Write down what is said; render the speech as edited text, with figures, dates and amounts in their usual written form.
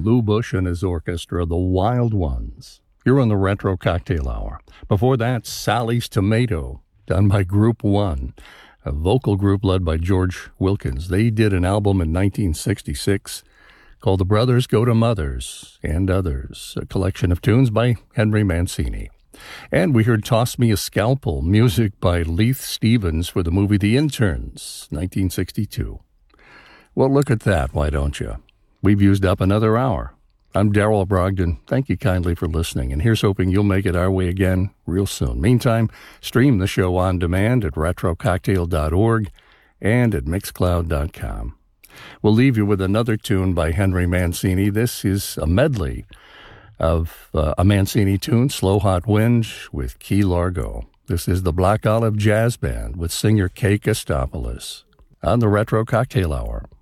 Lou Bush and his orchestra, The Wild Ones. You're on the Retro Cocktail Hour. Before that, Sally's Tomato, done by Group One, a vocal group led by George Wilkins. They did an album in 1966 called The Brothers Go to Mothers and Others, a collection of tunes by Henry Mancini. And we heard Toss Me a Scalpel, music by Leith Stevens for the movie The Interns, 1962. Well, look at that, why don't you? We've used up another hour. I'm Darrell Brogdon. Thank you kindly for listening, and here's hoping you'll make it our way again real soon. Meantime, stream the show on demand at retrococktail.org and at mixcloud.com. We'll leave you with another tune by Henry Mancini. This is a medley of a Mancini tune, Slow Hot Wind, with Key Largo. This is the Black Olive Jazz Band with singer Kay Kostopoulos on the Retro Cocktail Hour.